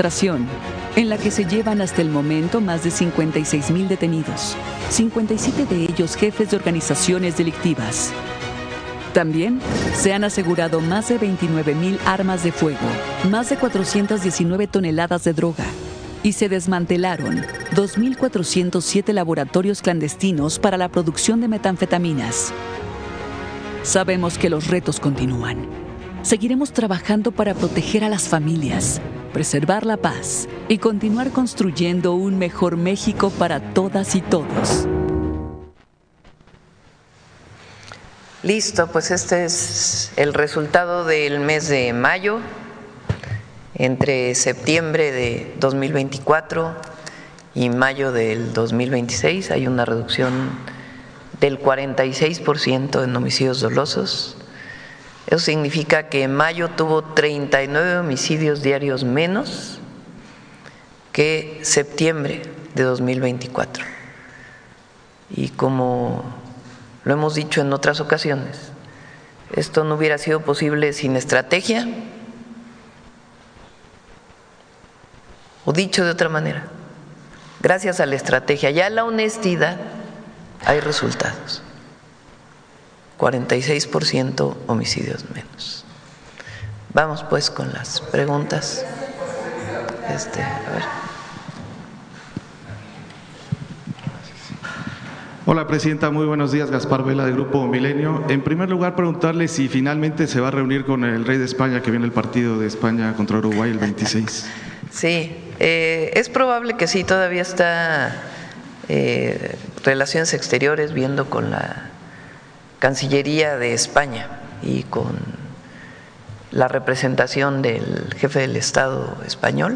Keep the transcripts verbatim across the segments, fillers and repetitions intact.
administración, en la que se llevan hasta el momento más de cincuenta y seis mil detenidos, cincuenta y siete de ellos jefes de organizaciones delictivas. También se han asegurado más de veintinueve mil armas de fuego, más de cuatrocientas diecinueve toneladas de droga, y se desmantelaron dos mil cuatrocientos siete laboratorios clandestinos para la producción de metanfetaminas. Sabemos que los retos continúan. Seguiremos trabajando para proteger a las familias, preservar la paz y continuar construyendo un mejor México para todas y todos. Listo, pues este es el resultado del mes de mayo. Entre septiembre de dos mil veinticuatro y mayo del dos mil veintiséis hay una reducción del cuarenta y seis por ciento en homicidios dolosos. Eso significa que en mayo tuvo treinta y nueve homicidios diarios menos que septiembre de dos mil veinticuatro. Y como lo hemos dicho en otras ocasiones, esto no hubiera sido posible sin estrategia, o dicho de otra manera, gracias a la estrategia y a la honestidad hay resultados. cuarenta y seis por ciento homicidios menos. Vamos pues con las preguntas. Este, a ver. Hola, Presidenta, muy buenos días. Gaspar Vela, de Grupo Milenio. En primer lugar, preguntarle si finalmente se va a reunir con el rey de España, que viene el partido de España contra Uruguay el veintiséis. Sí, eh, es probable que sí, todavía está eh, Relaciones Exteriores viendo con la Cancillería de España y con la representación del jefe del Estado español,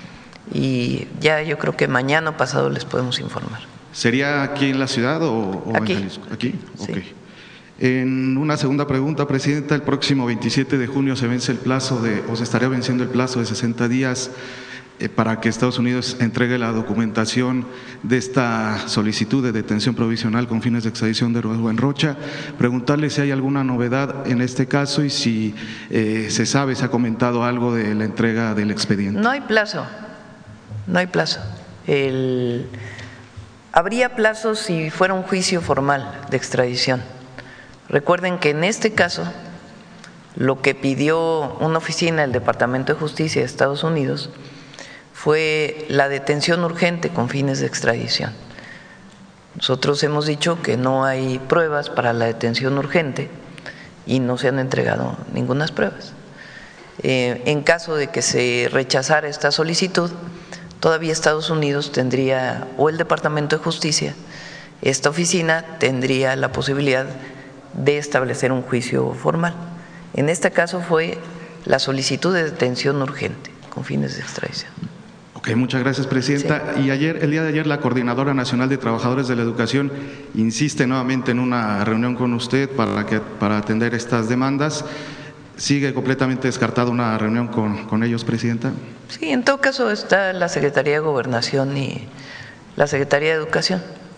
y ya yo creo que mañana o pasado les podemos informar. ¿Sería aquí en la ciudad o, o aquí. en Jalisco? ¿Aquí? Sí. Okay. En una segunda pregunta, Presidenta, el próximo veintisiete de junio se vence el plazo de, o se estaría venciendo el plazo de sesenta días eh, para que Estados Unidos entregue la documentación de esta solicitud de detención provisional con fines de extradición de Rubén Rocha. Preguntarle si hay alguna novedad en este caso y si eh, se sabe, se ha comentado algo de la entrega del expediente. No hay plazo, no hay plazo. El, habría plazo si fuera un juicio formal de extradición. Recuerden que en este caso lo que pidió una oficina del Departamento de Justicia de Estados Unidos fue la detención urgente con fines de extradición. Nosotros hemos dicho que no hay pruebas para la detención urgente y no se han entregado ninguna pruebas. Eh, en caso de que se rechazara esta solicitud, todavía Estados Unidos tendría, o el Departamento de Justicia, esta oficina tendría la posibilidad de establecer un juicio formal. En este caso fue la solicitud de detención urgente con fines de extradición. Ok, muchas gracias, Presidenta. Sí. Y ayer, el día de ayer, la Coordinadora Nacional de Trabajadores de la Educación insiste nuevamente en una reunión con usted para, que, para atender estas demandas. ¿Sigue completamente descartada una reunión con, con ellos, Presidenta? Sí, en todo caso está la Secretaría de Gobernación y la Secretaría de Educación.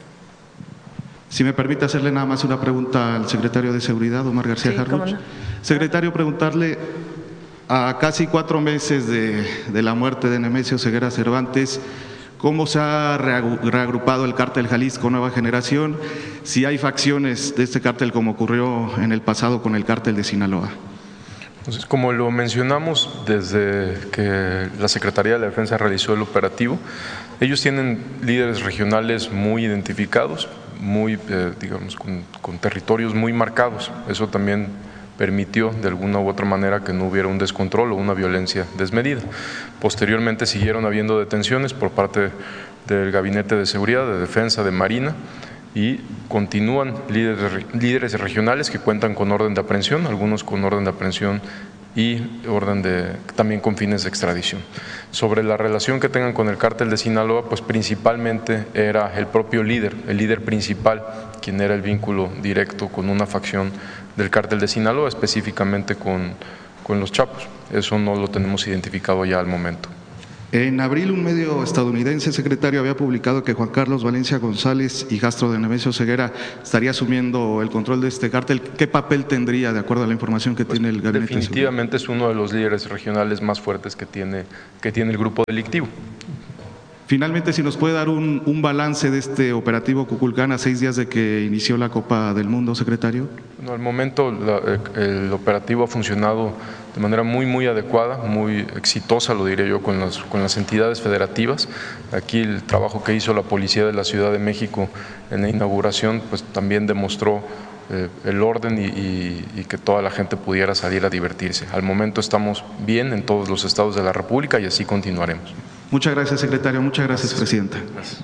Si me permite hacerle nada más una pregunta al secretario de Seguridad, Omar García sí, Harfuch. No. Secretario, preguntarle, a casi cuatro meses de, de la muerte de Nemesio Ceguera Cervantes, ¿cómo se ha reagrupado el cártel Jalisco Nueva Generación? Si hay facciones de este cártel como ocurrió en el pasado con el cártel de Sinaloa. Entonces, como lo mencionamos desde que la Secretaría de la Defensa realizó el operativo, ellos tienen líderes regionales muy identificados, muy, eh, digamos, con, con territorios muy marcados. Eso también permitió de alguna u otra manera que no hubiera un descontrol o una violencia desmedida. Posteriormente siguieron habiendo detenciones por parte del Gabinete de Seguridad, de Defensa, de Marina, y continúan líderes, líderes regionales que cuentan con orden de aprehensión, algunos con orden de aprehensión y orden de, también con fines de extradición. Sobre la relación que tengan con el cártel de Sinaloa, pues principalmente era el propio líder, el líder principal, quien era el vínculo directo con una facción del cártel de Sinaloa, específicamente con, con los Chapos. Eso no lo tenemos identificado ya al momento. En abril, un medio estadounidense, secretario, había publicado que Juan Carlos Valencia González y Gastro de Nemesio Ceguera estaría asumiendo el control de este cártel. ¿Qué papel tendría, de acuerdo a la información que pues tiene el gabinete? Definitivamente es uno de los líderes regionales más fuertes que tiene, que tiene el grupo delictivo. Finalmente, si nos puede dar un, un balance de este operativo Kukulcán a seis días de que inició la Copa del Mundo, secretario. Bueno, al momento la, el operativo ha funcionado de manera muy, muy adecuada, muy exitosa, lo diré yo, con las, con las entidades federativas. Aquí el trabajo que hizo la Policía de la Ciudad de México en la inauguración, pues también demostró eh, el orden y, y, y que toda la gente pudiera salir a divertirse. Al momento estamos bien en todos los estados de la República y así continuaremos. Muchas gracias, secretario. Muchas gracias, gracias. Presidenta. Gracias.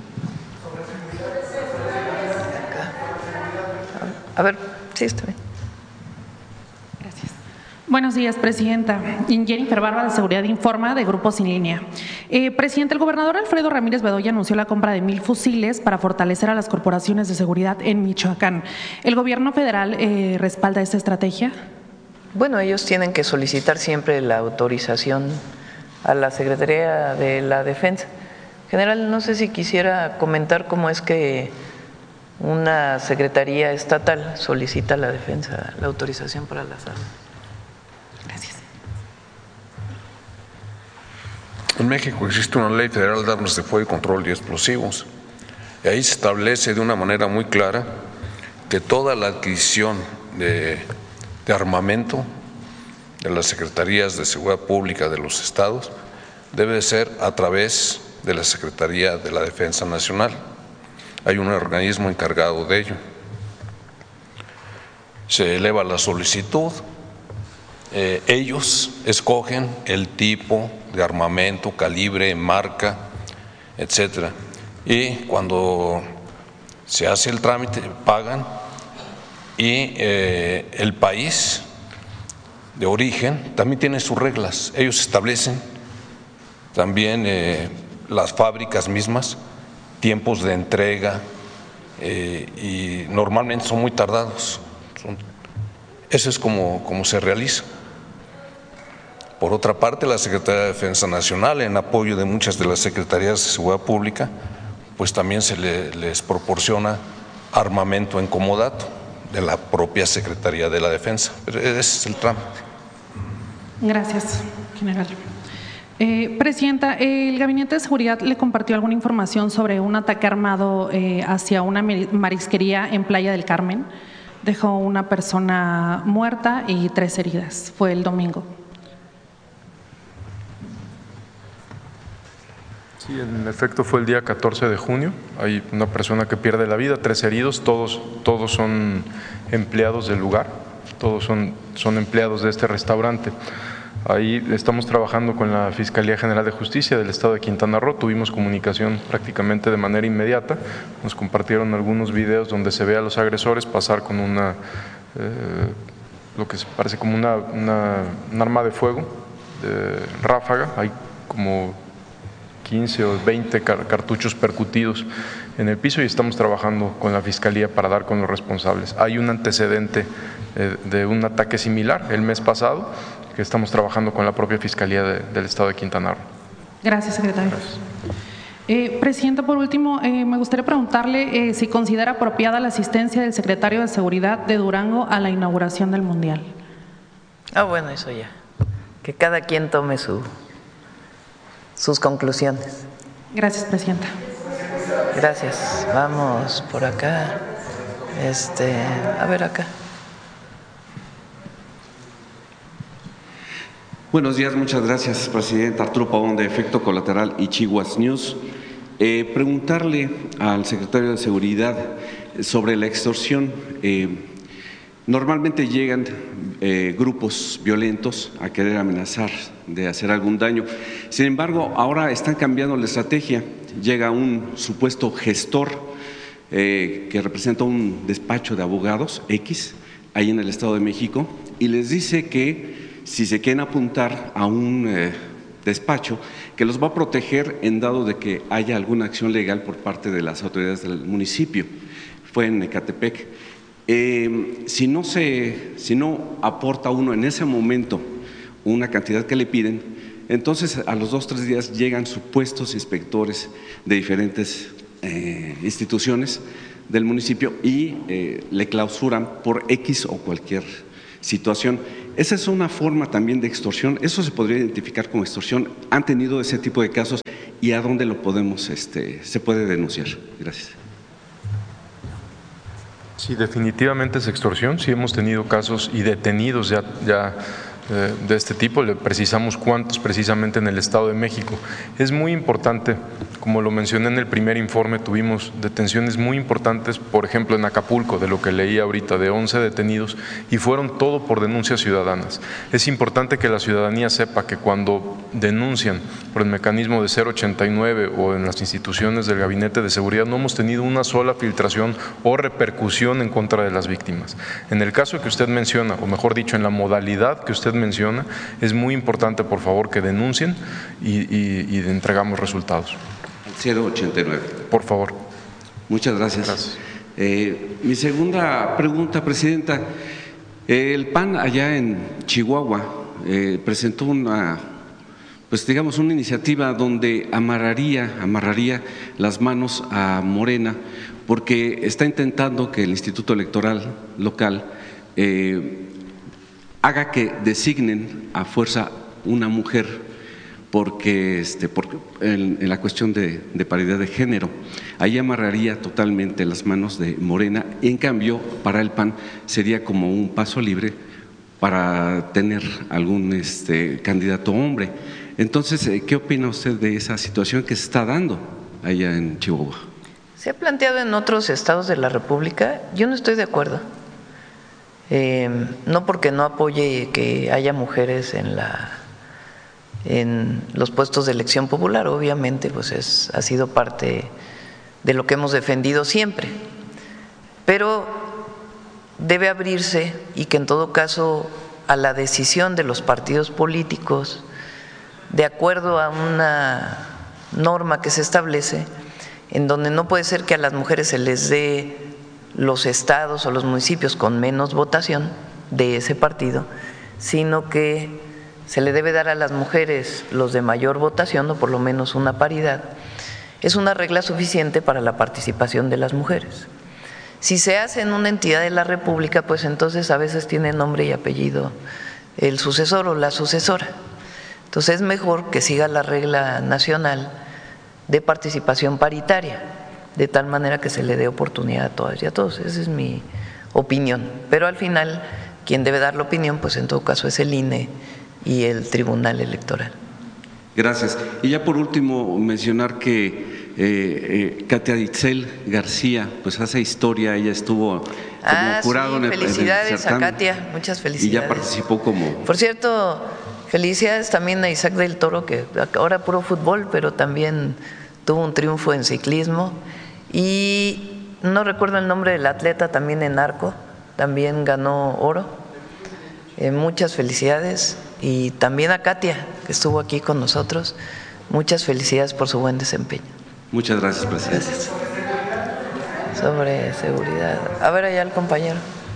A ver, sí, está bien. Gracias. Buenos días, Presidenta. Jennifer Barba, de Seguridad Informa, de Grupo Sin Línea. Eh, Presidente, el gobernador Alfredo Ramírez Bedoya anunció la compra de mil fusiles para fortalecer a las corporaciones de seguridad en Michoacán. ¿El gobierno federal eh, respalda esta estrategia? Bueno, ellos tienen que solicitar siempre la autorización a la Secretaría de la Defensa. General, no sé si quisiera comentar cómo es que una secretaría estatal solicita a la defensa la autorización para las armas. Gracias. En México existe una ley federal de armas de fuego y control de explosivos. Y ahí se establece de una manera muy clara que toda la adquisición de, de armamento de las Secretarías de Seguridad Pública de los estados debe ser a través de la Secretaría de la Defensa Nacional. Hay un organismo encargado de ello. Se eleva la solicitud, eh, ellos escogen el tipo de armamento, calibre, marca, etcétera. Y cuando se hace el trámite, pagan y eh, el país de origen también tiene sus reglas. Ellos establecen también eh, las fábricas mismas, tiempos de entrega eh, y normalmente son muy tardados. Son, eso es como, como se realiza. Por otra parte, la Secretaría de Defensa Nacional, en apoyo de muchas de las secretarías de Seguridad Pública, pues también se le, les proporciona armamento en comodato de la propia Secretaría de la Defensa. Pero ese es el trámite. Gracias, general. Eh, Presidenta, el Gabinete de Seguridad le compartió alguna información sobre un ataque armado eh, hacia una marisquería en Playa del Carmen. Dejó una persona muerta y tres heridas. Fue el domingo. Sí, en efecto fue el día catorce de junio. Hay una persona que pierde la vida, tres heridos, todos, todos son empleados del lugar, todos son, son empleados de este restaurante. Ahí estamos trabajando con la Fiscalía General de Justicia del Estado de Quintana Roo, tuvimos comunicación prácticamente de manera inmediata, nos compartieron algunos videos donde se ve a los agresores pasar con una, eh, lo que parece como una, una, un arma de fuego, de ráfaga, hay como quince o veinte cartuchos percutidos en el piso y estamos trabajando con la Fiscalía para dar con los responsables. Hay un antecedente eh, de un ataque similar el mes pasado, que estamos trabajando con la propia Fiscalía de, del Estado de Quintana Roo. Gracias, secretario. Gracias. Eh, Presidenta, por último, eh, me gustaría preguntarle eh, si considera apropiada la asistencia del secretario de Seguridad de Durango a la inauguración del Mundial. Ah, bueno, eso ya. Que cada quien tome su, sus conclusiones. Gracias, Presidenta. Gracias. Vamos por acá. Este, a ver acá. Buenos días, muchas gracias, Presidenta. Arturo Pavón, de Efecto Colateral y Chihuas News. Eh, preguntarle al secretario de Seguridad sobre la extorsión. Eh, normalmente llegan eh, grupos violentos a querer amenazar de hacer algún daño. Sin embargo, ahora están cambiando la estrategia. Llega un supuesto gestor eh, que representa un despacho de abogados X, ahí en el Estado de México, y les dice que si se quieren apuntar a un eh, despacho, que los va a proteger en dado de que haya alguna acción legal por parte de las autoridades del municipio. Fue en Ecatepec. Eh, si no se, si no aporta uno en ese momento una cantidad que le piden, Entonces, a los dos, tres días llegan supuestos inspectores de diferentes eh, instituciones del municipio y eh, le clausuran por X o cualquier situación. Esa es una forma también de extorsión. Eso se podría identificar como extorsión. ¿Han tenido ese tipo de casos y a dónde lo podemos, este, se puede denunciar? Gracias. Sí, definitivamente es extorsión. Sí hemos tenido casos y detenidos ya, ya eh, de este tipo. Le precisamos cuántos precisamente en el Estado de México. Es muy importante, como lo mencioné en el primer informe, tuvimos detenciones muy importantes, por ejemplo en Acapulco, de lo que leí ahorita, de once detenidos, y fueron todo por denuncias ciudadanas. Es importante que la ciudadanía sepa que cuando denuncian por el mecanismo de cero ochenta y nueve o en las instituciones del Gabinete de Seguridad, no hemos tenido una sola filtración o repercusión en contra de las víctimas. En el caso que usted menciona, o mejor dicho, en la modalidad que usted menciona, es muy importante, por favor, que denuncien y, y, y entregamos resultados. cero ochenta y nueve. Por favor. Muchas gracias. Gracias. Eh, mi segunda pregunta, Presidenta. El P A N allá en Chihuahua eh, presentó una, pues digamos, una iniciativa donde amarraría, amarraría las manos a Morena porque está intentando que el Instituto Electoral local eh, haga que designen a fuerza una mujer porque, este, porque en, en la cuestión de, de paridad de género, ahí amarraría totalmente las manos de Morena y en cambio para el P A N sería como un paso libre para tener algún este, candidato hombre. Entonces, ¿qué opina usted de esa situación que se está dando allá en Chihuahua? Se ha planteado en otros estados de la República, yo no estoy de acuerdo. Eh, no porque no apoye que haya mujeres en la en los puestos de elección popular, obviamente pues es, ha sido parte de lo que hemos defendido siempre, pero debe abrirse y que en todo caso a la decisión de los partidos políticos, de acuerdo a una norma que se establece, en donde no puede ser que a las mujeres se les dé los estados o los municipios con menos votación de ese partido, sino que se le debe dar a las mujeres los de mayor votación o por lo menos una paridad. Es una regla suficiente para la participación de las mujeres. Si se hace en una entidad de la República, pues entonces a veces tiene nombre y apellido el sucesor o la sucesora. Entonces es mejor que siga la regla nacional de participación paritaria, de tal manera que se le dé oportunidad a todas y a todos. Esa es mi opinión. Pero al final, quien debe dar la opinión, pues en todo caso es el I N E y el Tribunal Electoral. Gracias. Y ya por último mencionar que eh, eh, Katia Itzel García pues hace historia, ella estuvo como ah, jurado sí, en el felicidades en el certamen, a Katia, muchas felicidades. Y ya participó como… Por cierto, felicidades también a Isaac del Toro, que ahora puro fútbol, pero también tuvo un triunfo en ciclismo. Y no recuerdo el nombre del atleta, también en arco, también ganó oro. Eh, muchas felicidades. Y también a Katia, que estuvo aquí con nosotros, muchas felicidades por su buen desempeño. Muchas gracias, presidente. Gracias. Sobre seguridad. A ver allá el compañero.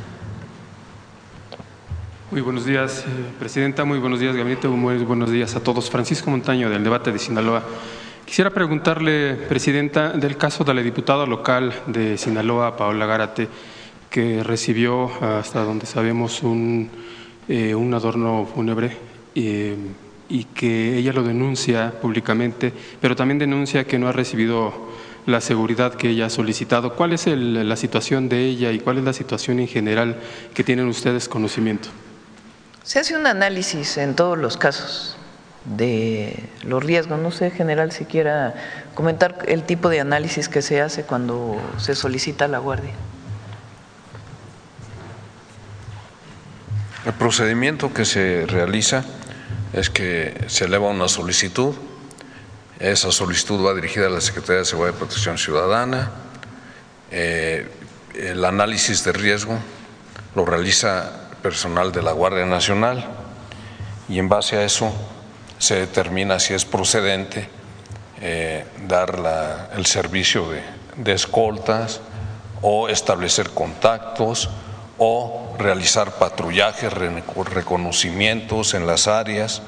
Muy buenos días, eh, Presidenta, muy buenos días, Gabinete, muy buenos días a todos. Francisco Montaño, del Debate de Sinaloa. Quisiera preguntarle, Presidenta, del caso de la diputada local de Sinaloa, Paola Gárate, que recibió, hasta donde sabemos, un… Eh, un adorno fúnebre eh, y que ella lo denuncia públicamente, pero también denuncia que no ha recibido la seguridad que ella ha solicitado. ¿Cuál es el, la situación de ella y cuál es la situación en general que tienen ustedes conocimiento? Se hace un análisis en todos los casos de los riesgos. No sé, general, si quiera comentar el tipo de análisis que se hace cuando se solicita la guardia. El procedimiento que se realiza es que se eleva una solicitud, esa solicitud va dirigida a la Secretaría de Seguridad y Protección Ciudadana, eh, el análisis de riesgo lo realiza personal de la Guardia Nacional y en base a eso se determina si es procedente eh, dar la, el servicio de, de escoltas o establecer contactos o realizar patrullajes, reconocimientos en las áreas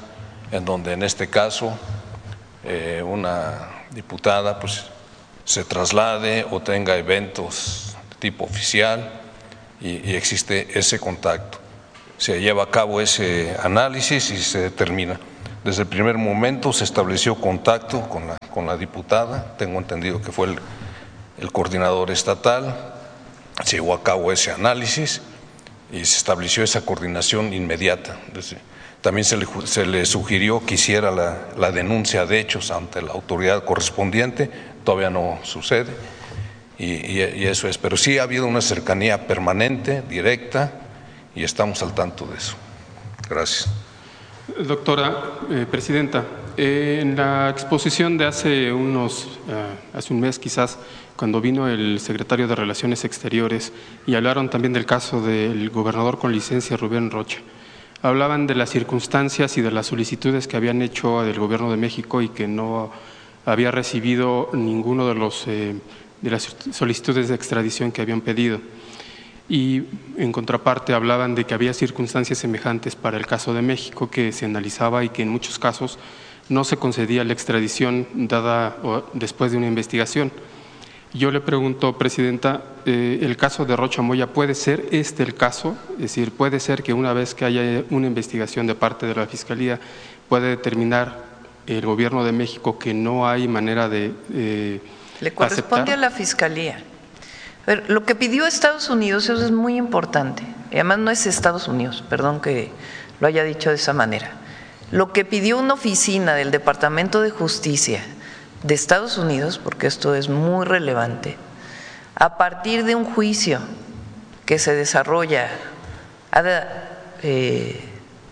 en donde en este caso eh, una diputada pues, se traslade o tenga eventos de tipo oficial y, y existe ese contacto. Se lleva a cabo ese análisis y se determina. Desde el primer momento se estableció contacto con la, con la diputada, tengo entendido que fue el, el coordinador estatal, se llevó a cabo ese análisis y se estableció esa coordinación inmediata. Desde, también se le, se le sugirió que hiciera la, la denuncia de hechos ante la autoridad correspondiente, todavía no sucede y, y, y eso es, pero sí ha habido una cercanía permanente, directa y estamos al tanto de eso. Gracias. Doctora eh, Presidenta, eh, en la exposición de hace unos, uh, hace un mes quizás, cuando vino el secretario de Relaciones Exteriores y hablaron también del caso del gobernador con licencia Rubén Rocha, hablaban de las circunstancias y de las solicitudes que habían hecho del Gobierno de México y que no había recibido ninguno de, los, eh, de las solicitudes de extradición que habían pedido. Y en contraparte hablaban de que había circunstancias semejantes para el caso de México que se analizaba y que en muchos casos no se concedía la extradición dada después de una investigación. Yo le pregunto, Presidenta, eh, ¿el caso de Rocha Moya puede ser este el caso? Es decir, ¿puede ser que una vez que haya una investigación de parte de la Fiscalía puede determinar el Gobierno de México que no hay manera de eh, Le corresponde aceptar? a la Fiscalía. A ver, lo que pidió Estados Unidos, eso es muy importante, y además no es Estados Unidos, perdón que lo haya dicho de esa manera. Lo que pidió una oficina del Departamento de Justicia de Estados Unidos, porque esto es muy relevante, a partir de un juicio que se desarrolla a, eh,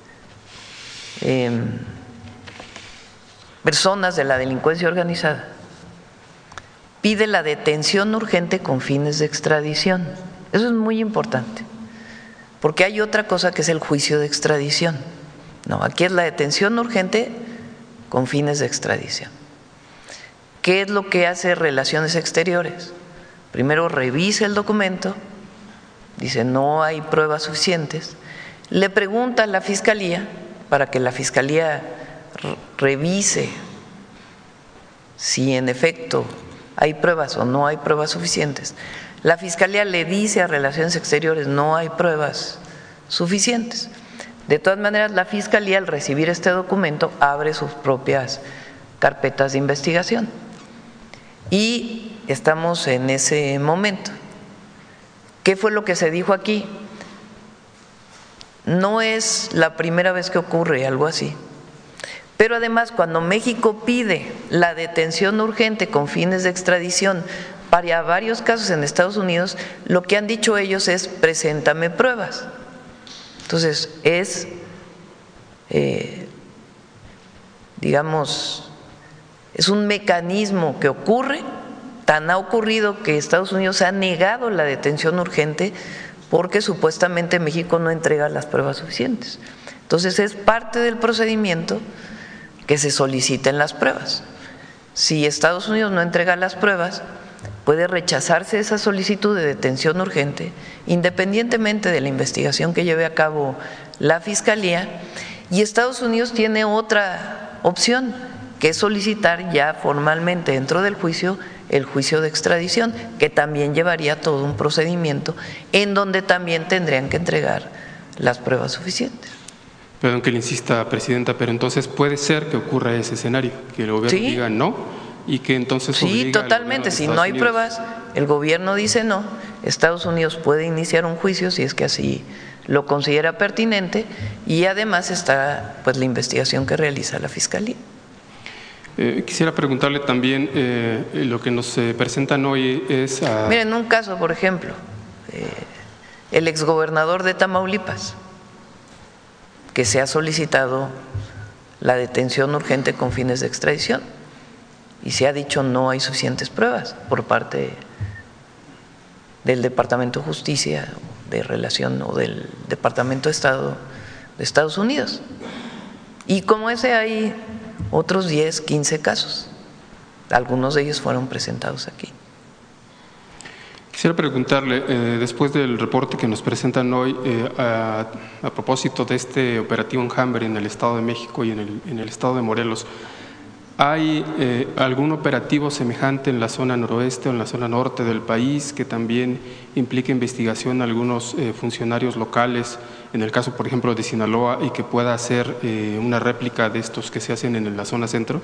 eh, personas de la delincuencia organizada, pide la detención urgente con fines de extradición. Eso es muy importante, porque hay otra cosa que es el juicio de extradición. No, aquí es la detención urgente con fines de extradición. ¿Qué es lo que hace Relaciones Exteriores? Primero revisa el documento, dice no hay pruebas suficientes, le pregunta a la Fiscalía para que la Fiscalía revise si en efecto hay pruebas o no hay pruebas suficientes. La Fiscalía le dice a Relaciones Exteriores no hay pruebas suficientes. De todas maneras, la Fiscalía al recibir este documento abre sus propias carpetas de investigación. Y estamos en ese momento. ¿Qué fue lo que se dijo aquí? No es la primera vez que ocurre algo así. Pero además, cuando México pide la detención urgente con fines de extradición para varios casos en Estados Unidos, lo que han dicho ellos es preséntame pruebas. Entonces, es, eh, digamos, es un mecanismo que ocurre, tan ha ocurrido que Estados Unidos ha negado la detención urgente porque supuestamente México no entrega las pruebas suficientes. Entonces, es parte del procedimiento que se soliciten las pruebas. Si Estados Unidos no entrega las pruebas, puede rechazarse esa solicitud de detención urgente, independientemente de la investigación que lleve a cabo la Fiscalía, y Estados Unidos tiene otra opción, que es solicitar ya formalmente dentro del juicio el juicio de extradición, que también llevaría todo un procedimiento en donde también tendrían que entregar las pruebas suficientes. Perdón que le insista, Presidenta, pero entonces puede ser que ocurra ese escenario, que el gobierno ¿Sí? diga no y que entonces Sí, totalmente, si no hay Unidos. pruebas, el gobierno dice no, Estados Unidos puede iniciar un juicio si es que así lo considera pertinente y además está pues la investigación que realiza la Fiscalía. Eh, quisiera preguntarle también, eh, lo que nos eh, presentan hoy es… A… Miren, un caso, por ejemplo, eh, el exgobernador de Tamaulipas, que se ha solicitado la detención urgente con fines de extradición y se ha dicho no hay suficientes pruebas por parte del Departamento de Justicia, de Relación o del Departamento de Estado de Estados Unidos. Y como ese hay otros diez, quince casos, algunos de ellos fueron presentados aquí. Quisiera preguntarle, eh, después del reporte que nos presentan hoy, eh, a, a propósito de este operativo Enjambre en el Estado de México y en el, en el Estado de Morelos, ¿hay eh, algún operativo semejante en la zona noroeste o en la zona norte del país que también implique investigación a algunos eh, funcionarios locales, en el caso, por ejemplo, de Sinaloa, y que pueda hacer eh, una réplica de estos que se hacen en la zona centro?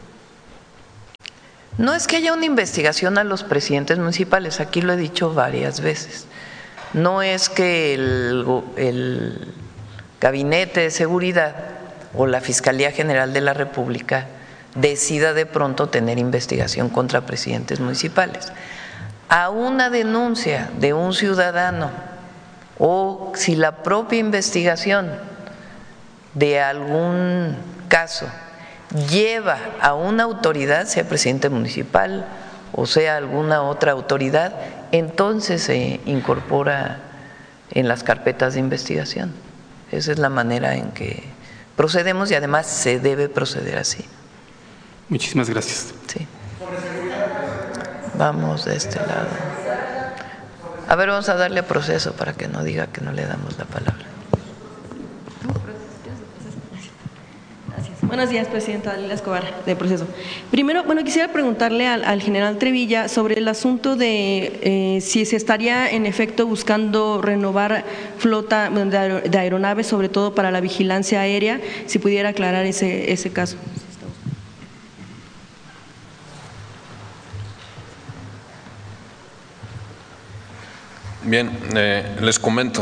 No es que haya una investigación a los presidentes municipales, aquí lo he dicho varias veces. No es que el, el Gabinete de Seguridad o la Fiscalía General de la República decida de pronto tener investigación contra presidentes municipales. A una denuncia de un ciudadano o si la propia investigación de algún caso lleva a una autoridad, sea presidente municipal o sea alguna otra autoridad, entonces se incorpora en las carpetas de investigación. Esa es la manera en que procedemos y además se debe proceder así. Muchísimas gracias. Sí. Vamos de este lado. A ver, vamos a darle proceso para que no diga que no le damos la palabra. Buenos días, presidenta Dalila Escobar, de Proceso. Primero, bueno, quisiera preguntarle al, al general Trevilla sobre el asunto de eh, si se estaría en efecto buscando renovar flota de, de aeronaves, sobre todo para la vigilancia aérea, si pudiera aclarar ese, ese caso. Bien, eh, les comento.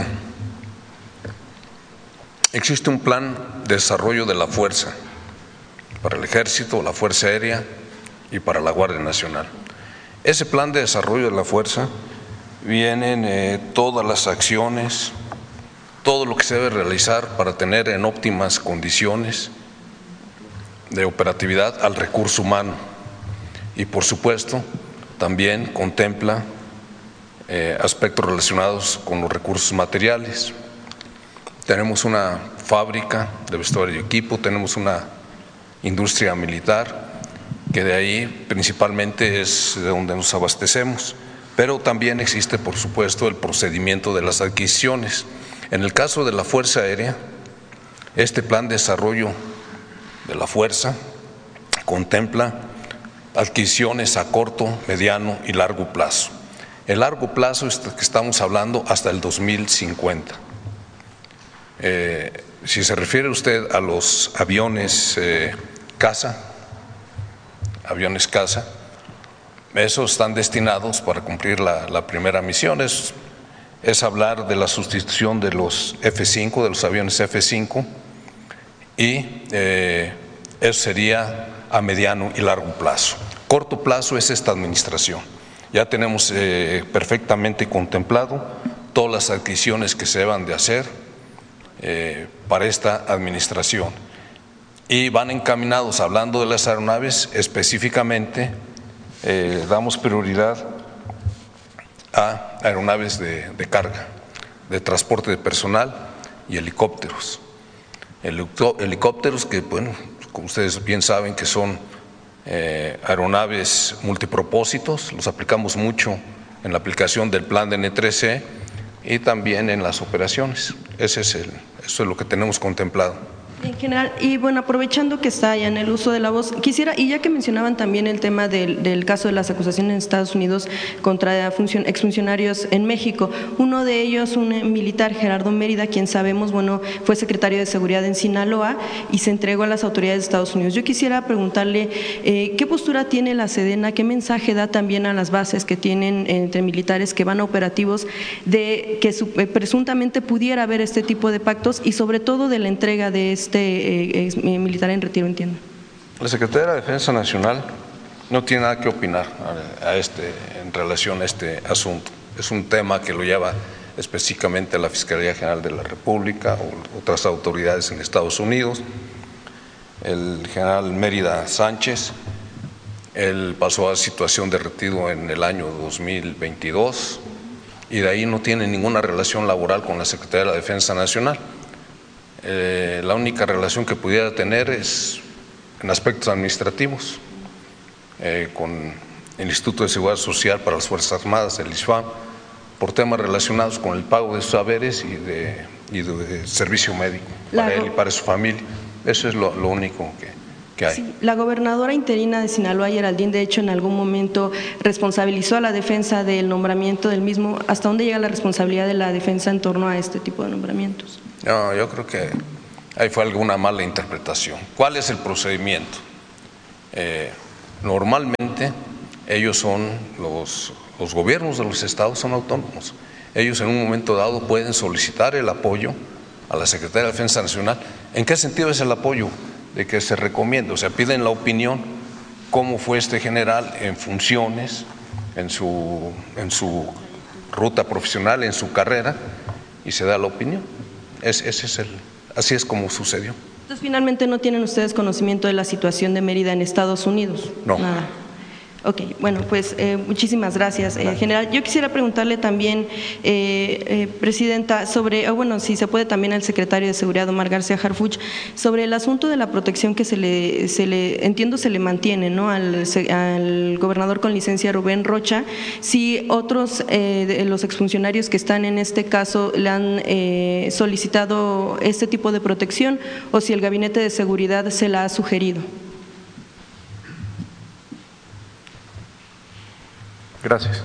Existe un plan de desarrollo de la fuerza para el Ejército, la Fuerza Aérea y para la Guardia Nacional. Ese plan de desarrollo de la fuerza vienen eh, todas las acciones, todo lo que se debe realizar para tener en óptimas condiciones de operatividad al recurso humano y, por supuesto, también contempla eh, aspectos relacionados con los recursos materiales. Tenemos una fábrica de vestuario y equipo, tenemos una industria militar, que de ahí principalmente es de donde nos abastecemos, pero también existe, por supuesto, el procedimiento de las adquisiciones. En el caso de la Fuerza Aérea, este plan de desarrollo de la fuerza contempla adquisiciones a corto, mediano y largo plazo. El largo plazo es que estamos hablando hasta el dos mil cincuenta. Eh, si se refiere usted a los aviones eh, caza, aviones caza, esos están destinados para cumplir la, la primera misión, es, es hablar de la sustitución de los F cinco, de los aviones F cinco, y eh, eso sería a mediano y largo plazo. Corto plazo es esta administración. Ya tenemos eh, perfectamente contemplado todas las adquisiciones que se deban de hacer eh, para esta administración y van encaminados, hablando de las aeronaves específicamente, eh, damos prioridad a aeronaves de, de carga, de transporte de personal y helicópteros. Helicópteros que, bueno, como ustedes bien saben, que son eh, aeronaves multipropósitos, los aplicamos mucho en la aplicación del plan de N tres E y también en las operaciones. Ese es el, eso es lo que tenemos contemplado. En general, y bueno, aprovechando que está ya en el uso de la voz, quisiera, y ya que mencionaban también el tema del, del caso de las acusaciones en Estados Unidos contra exfuncionarios en México, uno de ellos, un militar, Gerardo Mérida, quien sabemos, bueno, fue secretario de Seguridad en Sinaloa y se entregó a las autoridades de Estados Unidos. Yo quisiera preguntarle eh, qué postura tiene la Sedena, qué mensaje da también a las bases que tienen entre militares que van a operativos de que su, eh, presuntamente pudiera haber este tipo de pactos y sobre todo de la entrega de este Este, eh, militar en retiro, entiendo. La Secretaría de la Defensa Nacional no tiene nada que opinar a, a este, en relación a este asunto. Es un tema que lo lleva específicamente a la Fiscalía General de la República o otras autoridades en Estados Unidos. El general Mérida Sánchez, él pasó a situación de retiro en el año dos mil veintidós y de ahí no tiene ninguna relación laboral con la Secretaría de la Defensa Nacional. Eh, la única relación que pudiera tener es en aspectos administrativos, eh, con el Instituto de Seguridad Social para las Fuerzas Armadas, el I S F A M, por temas relacionados con el pago de sus haberes y de, y de servicio médico para él y para su familia. Eso es lo, lo único que, que hay. Sí, la gobernadora interina de Sinaloa, Geraldine, de hecho, en algún momento responsabilizó a la defensa del nombramiento del mismo. ¿Hasta dónde llega la responsabilidad de la defensa en torno a este tipo de nombramientos? No, yo creo que ahí fue alguna mala interpretación. ¿Cuál es el procedimiento? Eh, normalmente ellos son los, los gobiernos de los estados son autónomos. Ellos en un momento dado pueden solicitar el apoyo a la Secretaría de Defensa Nacional. ¿En qué sentido es el apoyo? De que se recomienda, o sea, piden la opinión, cómo fue este general en funciones, en su, en su ruta profesional, en su carrera, y se da la opinión. Es, ese es el, así es como sucedió. Entonces, finalmente, ¿no tienen ustedes conocimiento de la situación de Mérida en Estados Unidos? No. Nada. Ok, bueno, pues eh, muchísimas gracias, eh, general. Yo quisiera preguntarle también, eh, eh, Presidenta, sobre, oh, bueno, si se puede también al secretario de Seguridad, Omar García Harfuch, sobre el asunto de la protección que se le, se le entiendo, se le mantiene, ¿no?, al, al gobernador con licencia Rubén Rocha, si otros eh, de los exfuncionarios que están en este caso le han eh, solicitado este tipo de protección o si el Gabinete de Seguridad se la ha sugerido. Gracias.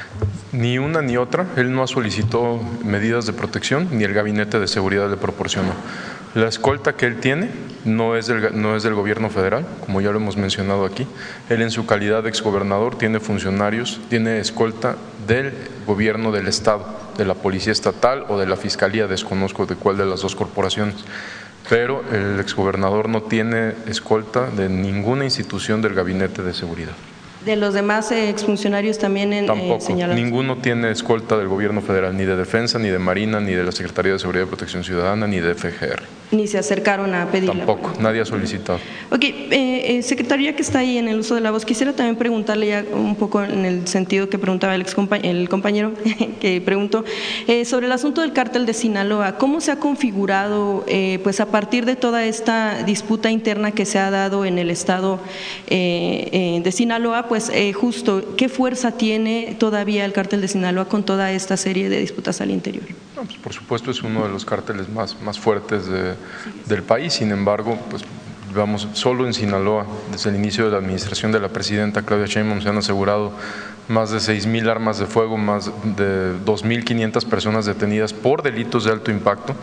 Ni una ni otra. Él no solicitó medidas de protección, ni el Gabinete de Seguridad le proporcionó. La escolta que él tiene no es del, no es del gobierno federal, como ya lo hemos mencionado aquí. Él, en su calidad de exgobernador, tiene funcionarios, tiene escolta del gobierno del estado, de la policía estatal o de la fiscalía, desconozco de cuál de las dos corporaciones. Pero el exgobernador no tiene escolta de ninguna institución del Gabinete de Seguridad. ¿De los demás eh, exfuncionarios también en, Tampoco, eh, señalados? Ninguno tiene escolta del gobierno federal, ni de Defensa, ni de Marina, ni de la Secretaría de Seguridad y Protección Ciudadana, ni de F G R. Ni se acercaron a pedirla. Tampoco, nadie ha solicitado. Ok, eh, eh, secretario, ya que está ahí en el uso de la voz, quisiera también preguntarle ya un poco en el sentido que preguntaba el, ex el compañero que preguntó, eh, sobre el asunto del cártel de Sinaloa. ¿Cómo se ha configurado, eh, pues a partir de toda esta disputa interna que se ha dado en el estado eh, eh, de Sinaloa, pues eh, justo, ¿qué fuerza tiene todavía el cártel de Sinaloa con toda esta serie de disputas al interior? No, pues por supuesto es uno de los cárteles más, más fuertes de, del país. Sin embargo, pues vamos, solo en Sinaloa, desde el inicio de la administración de la presidenta Claudia Sheinbaum, se han asegurado más de seis mil armas de fuego, más de dos mil quinientas personas detenidas por delitos de alto impacto,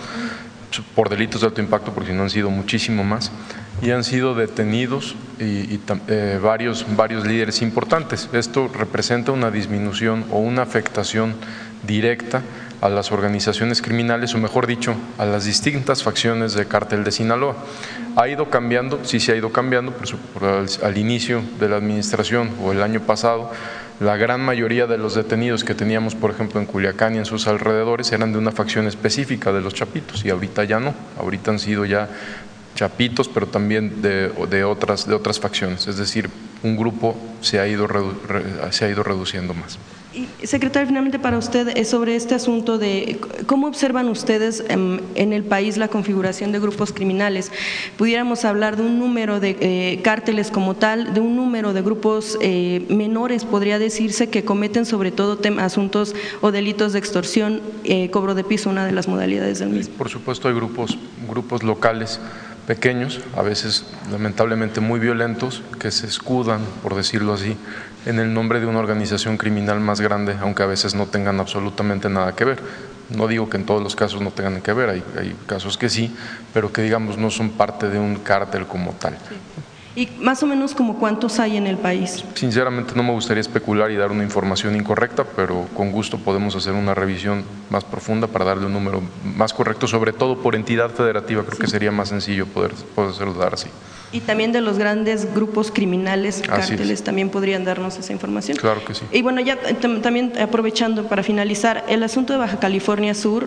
por delitos de alto impacto, porque si no han sido muchísimo más, y han sido detenidos y, y eh, varios, varios líderes importantes. Esto representa una disminución o una afectación directa a las organizaciones criminales, o mejor dicho, a las distintas facciones del cártel de Sinaloa. ¿Ha ido cambiando? Sí, se ha ido cambiando. Por, por al, al inicio de la administración o el año pasado, la gran mayoría de los detenidos que teníamos, por ejemplo, en Culiacán y en sus alrededores, eran de una facción específica de los chapitos, y ahorita ya no. Ahorita han sido ya chapitos, pero también de, de, otras, de otras facciones. Es decir, un grupo se ha ido, redu, se ha ido reduciendo más. Y, secretario, finalmente para usted, es sobre este asunto de cómo observan ustedes en, en el país la configuración de grupos criminales. Pudiéramos hablar de un número de eh, cárteles como tal, de un número de grupos eh, menores, podría decirse, que cometen sobre todo temas, asuntos o delitos de extorsión, eh, cobro de piso, una de las modalidades del mismo. Por supuesto hay grupos, grupos locales pequeños, a veces lamentablemente muy violentos, que se escudan, por decirlo así, en el nombre de una organización criminal más grande, aunque a veces no tengan absolutamente nada que ver. No digo que en todos los casos no tengan que ver, hay, hay casos que sí, pero que digamos no son parte de un cártel como tal. Sí. ¿Y más o menos como cuántos hay en el país? Sinceramente no me gustaría especular y dar una información incorrecta, pero con gusto podemos hacer una revisión más profunda para darle un número más correcto, sobre todo por entidad federativa. Creo sí. que sería más sencillo poder, poder dar así. Y también de los grandes grupos criminales, cárteles, también podrían darnos esa información. Claro que sí. Y bueno, ya también aprovechando para finalizar, el asunto de Baja California Sur.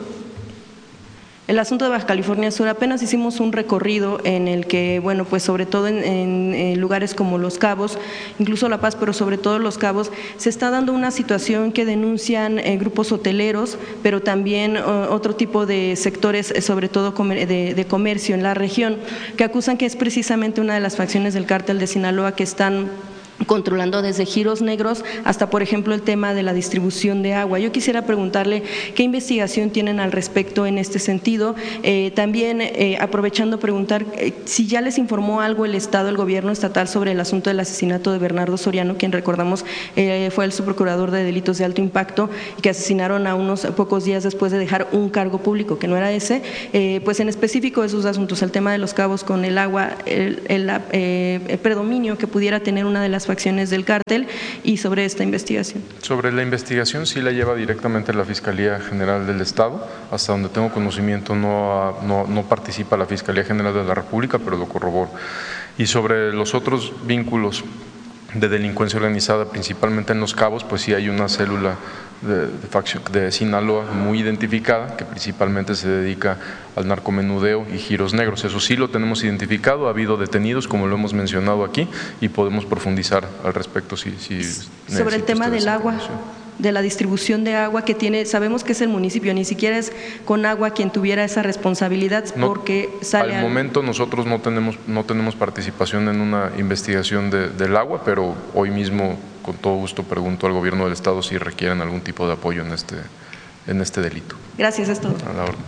El asunto de Baja California Sur, apenas hicimos un recorrido en el que, bueno, pues sobre todo en, en, en lugares como Los Cabos, incluso La Paz, pero sobre todo Los Cabos, se está dando una situación que denuncian eh, grupos hoteleros, pero también uh, otro tipo de sectores, eh, sobre todo comer, de, de comercio en la región, que acusan que es precisamente una de las facciones del cártel de Sinaloa que están controlando desde giros negros hasta, por ejemplo, el tema de la distribución de agua. Yo quisiera preguntarle qué investigación tienen al respecto en este sentido. Eh, también, eh, aprovechando, preguntar eh, si ya les informó algo el Estado, el gobierno estatal, sobre el asunto del asesinato de Bernardo Soriano, quien recordamos eh, fue el subprocurador de delitos de alto impacto y que asesinaron a unos pocos días después de dejar un cargo público que no era ese. Eh, pues en específico esos asuntos, el tema de Los Cabos con el agua, el, el, eh, el predominio que pudiera tener una de las facciones del cártel, y sobre esta investigación. Sobre la investigación sí la lleva directamente la Fiscalía General del Estado. Hasta donde tengo conocimiento no, no, no participa la Fiscalía General de la República, pero lo corroboro. Y sobre los otros vínculos de delincuencia organizada, principalmente en Los Cabos, pues sí hay una célula de, de, facción, de Sinaloa muy identificada, que principalmente se dedica al narcomenudeo y giros negros. Eso sí lo tenemos identificado, ha habido detenidos, como lo hemos mencionado aquí, y podemos profundizar al respecto si, si sobre el tema del agua, de la distribución de agua que tiene, sabemos que es el municipio, ni siquiera es con agua quien tuviera esa responsabilidad, no, porque sale… Al momento nosotros no tenemos, no tenemos participación en una investigación de, del agua, pero hoy mismo con todo gusto pregunto al gobierno del Estado si requieren algún tipo de apoyo en este, en este delito. Gracias, es todo. A la orden.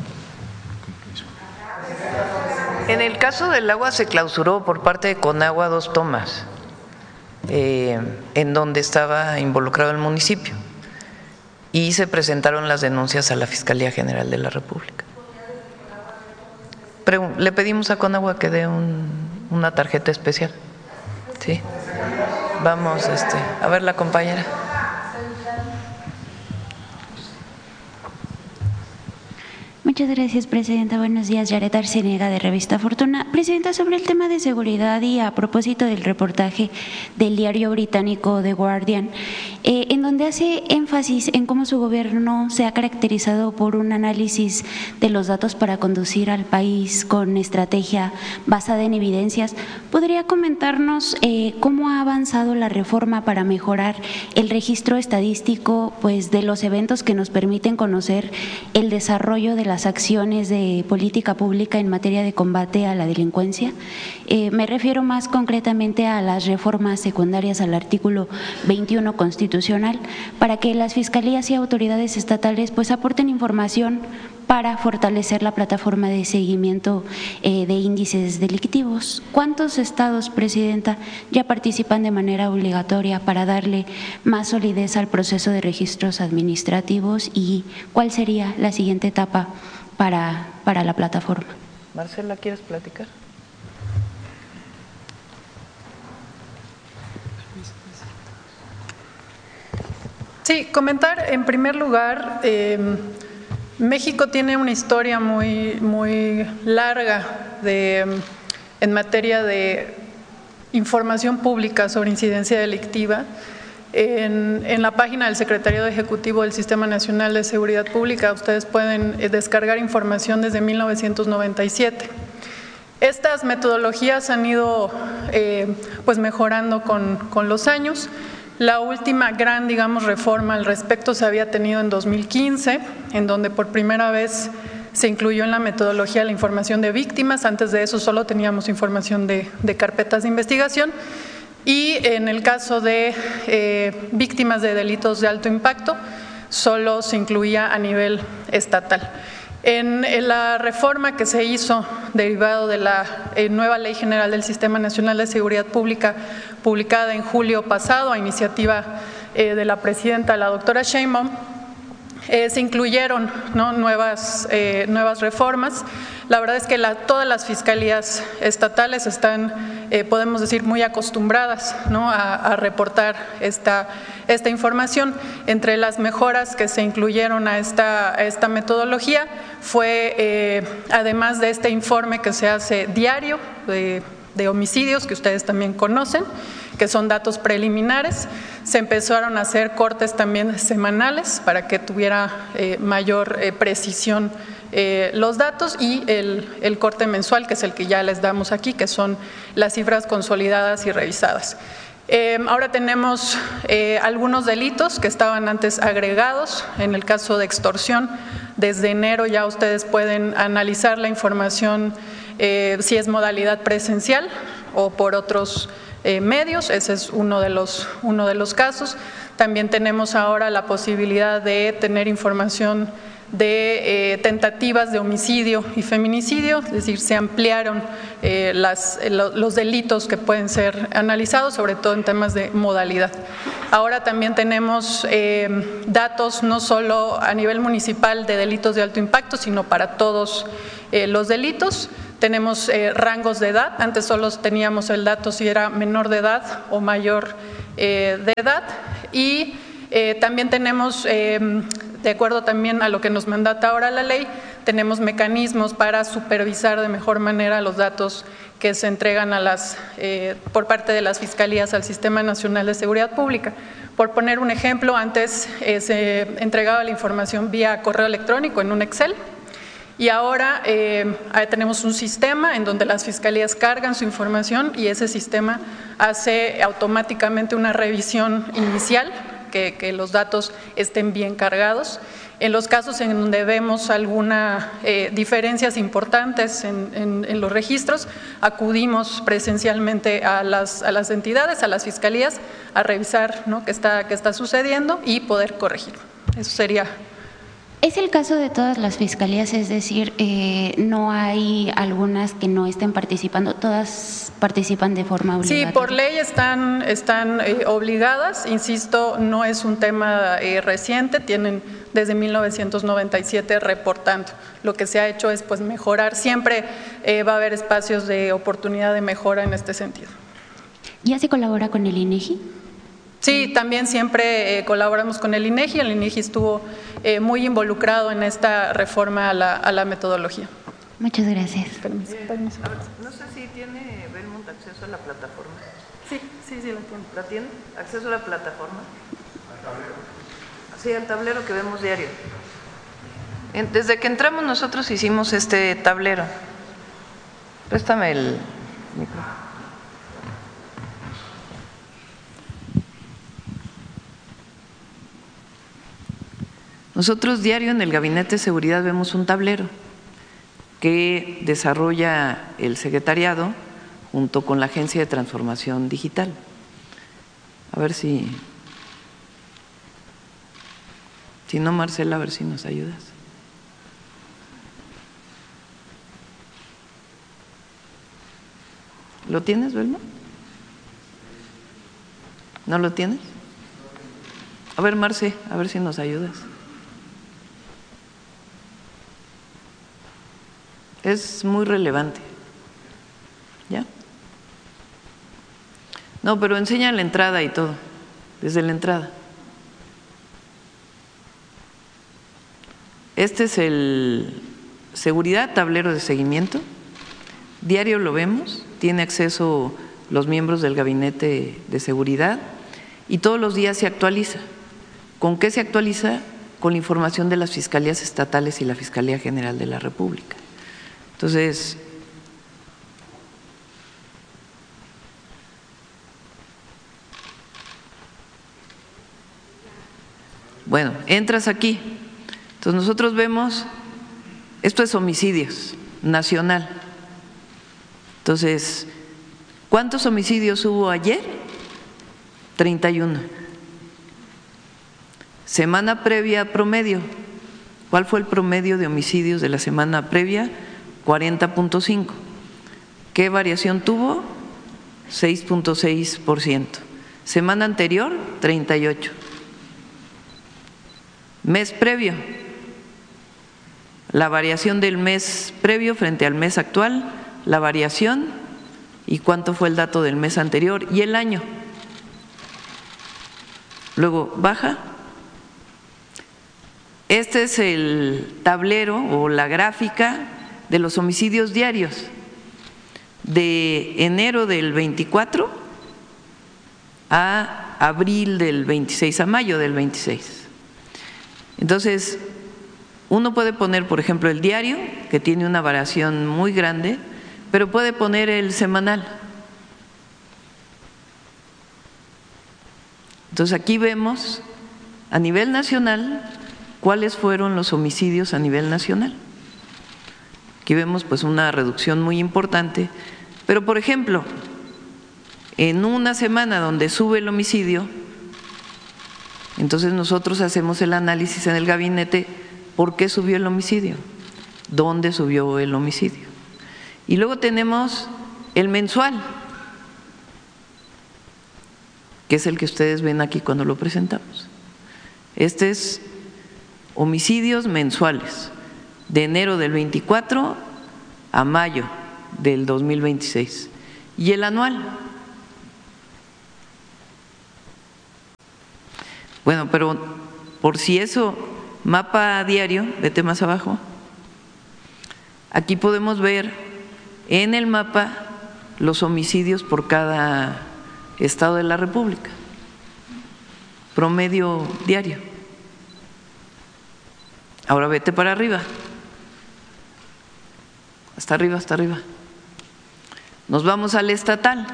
En el caso del agua se clausuró por parte de Conagua dos tomas, eh, en donde estaba involucrado el municipio, y se presentaron las denuncias a la Fiscalía General de la República. Pero le pedimos a Conagua que dé un, una tarjeta especial. Sí. Vamos, este, a ver la compañera. Muchas gracias, Presidenta. Buenos días, Yaret Arciniega, de Revista Fortuna. Presidenta, sobre el tema de seguridad y a propósito del reportaje del diario británico The Guardian, eh, en donde hace énfasis en cómo su gobierno se ha caracterizado por un análisis de los datos para conducir al país con estrategia basada en evidencias, ¿podría comentarnos eh, cómo ha avanzado la reforma para mejorar el registro estadístico, pues, de los eventos que nos permiten conocer el desarrollo de las acciones de política pública en materia de combate a la delincuencia? Eh, me refiero más concretamente a las reformas secundarias al artículo veintiuno constitucional, para que las fiscalías y autoridades estatales pues aporten información para fortalecer la plataforma de seguimiento eh, de índices delictivos. ¿Cuántos estados, Presidenta, ya participan de manera obligatoria para darle más solidez al proceso de registros administrativos, y cuál sería la siguiente etapa para, para la plataforma? Marcela, ¿quieres platicar? Sí, comentar en primer lugar, eh, México tiene una historia muy, muy larga de, en materia de información pública sobre incidencia delictiva. En, en la página del Secretariado Ejecutivo del Sistema Nacional de Seguridad Pública ustedes pueden descargar información desde mil novecientos noventa y siete. Estas metodologías han ido eh, pues mejorando con, con los años. La última gran, digamos, reforma al respecto se había tenido en dos mil quince, en donde por primera vez se incluyó en la metodología la información de víctimas. Antes de eso solo teníamos información de, de carpetas de investigación. Y en el caso de eh, víctimas de delitos de alto impacto, solo se incluía a nivel estatal. En, en la reforma que se hizo derivado de la eh, nueva Ley General del Sistema Nacional de Seguridad Pública, publicada en julio pasado a iniciativa eh, de la presidenta, la doctora Sheinbaum, eh, se incluyeron, ¿no?, nuevas, eh, nuevas reformas. La verdad es que la, todas las fiscalías estatales están, eh, podemos decir, muy acostumbradas, ¿no?, a, a reportar esta, esta información. Entre las mejoras que se incluyeron a esta, a esta metodología fue, eh, además de este informe que se hace diario de, de homicidios, que ustedes también conocen, que son datos preliminares, se empezaron a hacer cortes también semanales para que tuviera eh, mayor eh, precisión eh, los datos, y el, el corte mensual, que es el que ya les damos aquí, que son las cifras consolidadas y revisadas. Eh, ahora tenemos eh, algunos delitos que estaban antes agregados. En el caso de extorsión, desde enero ya ustedes pueden analizar la información, eh, si es modalidad presencial o por otros eh, medios. Ese es uno de los, uno de los casos. También tenemos ahora la posibilidad de tener información de eh, tentativas de homicidio y feminicidio, es decir, se ampliaron eh, las, los delitos que pueden ser analizados, sobre todo en temas de modalidad. Ahora también tenemos eh, datos no solo a nivel municipal de delitos de alto impacto, sino para todos eh, los delitos. Tenemos eh, rangos de edad, antes solo teníamos el dato si era menor de edad o mayor eh, de edad, y eh, también tenemos, eh, de acuerdo también a lo que nos mandata ahora la ley, tenemos mecanismos para supervisar de mejor manera los datos que se entregan a las, eh, por parte de las fiscalías al Sistema Nacional de Seguridad Pública. Por poner un ejemplo, antes eh, se entregaba la información vía correo electrónico en un Excel, y ahora eh, tenemos un sistema en donde las fiscalías cargan su información y ese sistema hace automáticamente una revisión inicial, que, que los datos estén bien cargados. En los casos en donde vemos algunas eh, diferencias importantes en, en, en los registros, acudimos presencialmente a las, a las entidades, a las fiscalías, a revisar, ¿no?, qué está, qué está sucediendo y poder corregir. Eso sería. ¿Es el caso de todas las fiscalías? Es decir, eh, no hay algunas que no estén participando, todas participan de forma obligatoria. Sí, por ley están, están eh, obligadas, insisto, no es un tema eh, reciente, tienen desde mil novecientos noventa y siete reportando. Lo que se ha hecho es pues mejorar, siempre eh, va a haber espacios de oportunidad de mejora en este sentido. ¿Ya se colabora con el INEGI? Sí, también siempre eh, colaboramos con el INEGI, el INEGI estuvo eh, muy involucrado en esta reforma a la, a la metodología. Muchas gracias. Permiso, permiso. A ver, no sé si tiene Belmont acceso a la plataforma. Sí, sí, sí la tiene. ¿La tiene? ¿Acceso a la plataforma? Al tablero. Sí, al tablero que vemos diario. Desde que entramos nosotros hicimos este tablero. Préstame el micrófono. Nosotros diario en el Gabinete de Seguridad vemos un tablero que desarrolla el secretariado junto con la Agencia de Transformación Digital. A ver si, si no, Marcela, a ver si nos ayudas. ¿Lo tienes, Belma? ¿No lo tienes? A ver, Marce, a ver si nos ayudas. Es muy relevante. ¿Ya? No, pero enseña la entrada y todo, desde la entrada. Este es el seguridad, tablero de seguimiento. Diario lo vemos, tiene acceso los miembros del Gabinete de Seguridad y todos los días se actualiza. ¿Con qué se actualiza? Con la información de las fiscalías estatales y la Fiscalía General de la República. Entonces, bueno, entras aquí. Entonces nosotros vemos, esto es homicidios, nacional. Entonces, ¿cuántos homicidios hubo ayer? treinta y uno. Semana previa promedio. ¿Cuál fue el promedio de homicidios de la semana previa? cuarenta punto cinco. ¿Qué variación tuvo? seis punto seis por ciento. Semana anterior, treinta y ocho. Mes previo. La variación del mes previo frente al mes actual, la variación y cuánto fue el dato del mes anterior y el año. Luego baja. Este es el tablero o la gráfica de los homicidios diarios de enero del veinticuatro a abril del veintiséis, a mayo del veintiséis. Entonces, uno puede poner, por ejemplo, el diario, que tiene una variación muy grande, pero puede poner el semanal. Entonces, aquí vemos a nivel nacional cuáles fueron los homicidios a nivel nacional. Aquí vemos pues una reducción muy importante, pero por ejemplo, En una semana donde sube el homicidio, entonces nosotros hacemos el análisis en el gabinete, ¿por qué subió el homicidio? ¿Dónde subió el homicidio? Y luego tenemos el mensual, que es el que ustedes ven aquí cuando lo presentamos. Este es homicidios mensuales, de enero del veinticuatro a mayo del dos mil veintiséis. Y el anual. Bueno, pero por si eso, mapa diario, vete más abajo, aquí podemos ver en el mapa los homicidios por cada estado de la República, promedio diario. Ahora vete para arriba, hasta arriba, hasta arriba. Nos vamos al estatal.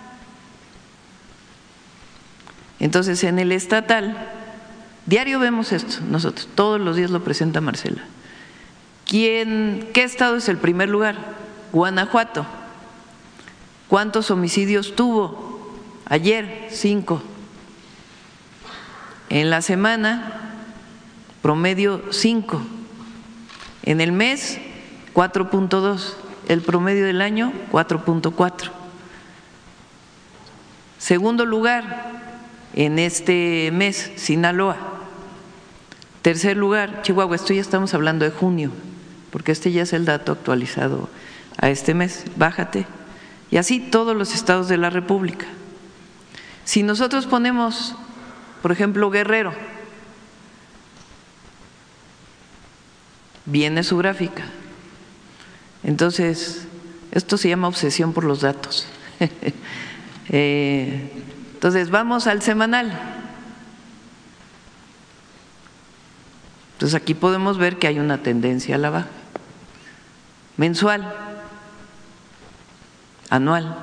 Entonces, en el estatal, diario vemos esto, nosotros, todos los días lo presenta Marcela. ¿Quién, qué estado es el primer lugar? Guanajuato. ¿Cuántos homicidios tuvo? Ayer, cinco. En la semana, promedio cinco. En el mes, cuatro punto dos. El promedio del año, cuatro punto cuatro. Segundo lugar, en este mes, Sinaloa. Tercer lugar, Chihuahua. Esto ya estamos hablando de junio, porque este ya es el dato actualizado a este mes. Bájate. Y así todos los estados de la República. Si nosotros ponemos, por ejemplo, Guerrero, viene su gráfica. Entonces, esto se llama obsesión por los datos. eh, entonces, vamos al semanal. Entonces, aquí podemos ver que hay una tendencia a la baja. Mensual, anual,